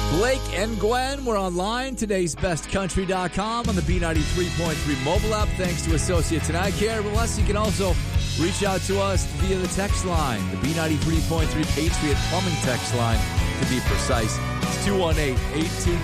Blake and Gwen, we're online. Today'sBestCountry.com on the B93.3 mobile app. Thanks to associates and eye care. Plus, you can also reach out to us via the text line, the B93.3 Patriot Plumbing text line, to be precise. It's 218-822.